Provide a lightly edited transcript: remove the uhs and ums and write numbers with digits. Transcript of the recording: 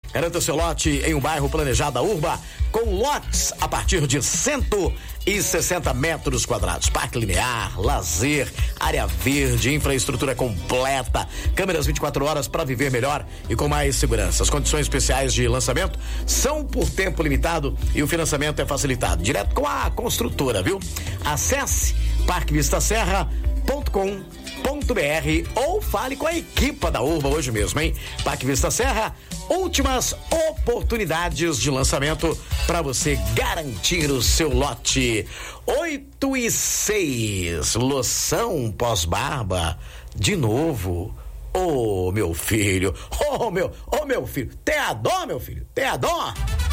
Garanta seu lote em um bairro planejado da Urba, com lotes a partir de 160 metros quadrados. Parque linear, lazer, área verde, infraestrutura completa, câmeras 24 horas para viver melhor e com mais segurança. As condições especiais de lançamento são por tempo limitado e o financiamento é facilitado, direto com a construtora, viu? Acesse parquevistaserra.com.br ou fale com a equipa da Urba hoje mesmo, hein? Parque Vista Serra, últimas oportunidades de lançamento para você garantir o seu lote. 8:06, loção pós-barba, de novo. Ô, meu filho, ô, meu filho, tem a dó, meu filho, tem a dó?